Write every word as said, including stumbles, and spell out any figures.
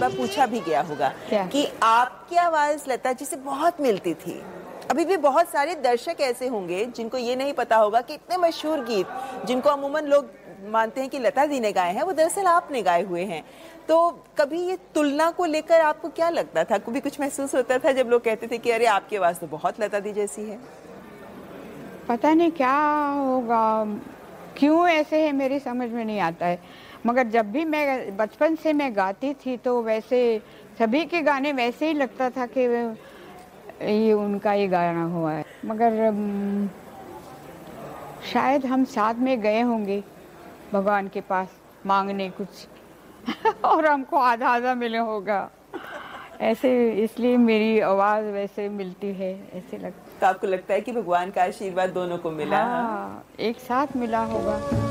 बार पूछा भी गया होगा क्या? कि आपकी आवाज़ लता जी से बहुत मिलती थी। अभी भी बहुत सारे दर्शक ऐसे होंगे जिनको ये नहीं पता होगा कि इतने मशहूर गीत जिनको अमूमन लोग मानते हैं कि लता जी ने गाए हैं, वो दरअसल आपने गाए हुए हैं। तो कभी ये तुलना को लेकर आपको क्या लगता था? कभी कुछ महसूस होता था जब लोग कहते थे कि अरे आपकी आवाज़ तो बहुत लता दी जैसी है? पता नहीं क्या होगा, क्यों ऐसे है, मेरी समझ में नहीं आता है। मगर जब भी मैं बचपन से मैं गाती थी तो वैसे सभी के गाने वैसे ही लगता था कि ये उनका ही गाना हुआ है। मगर अम, शायद हम साथ में गए होंगे भगवान के पास मांगने कुछ और हमको आधा आधा मिले होगा ऐसे, इसलिए मेरी आवाज़ वैसे मिलती है, ऐसे लगता। तो आपको लगता है कि भगवान का आशीर्वाद दोनों को मिला? हाँ, एक साथ मिला होगा।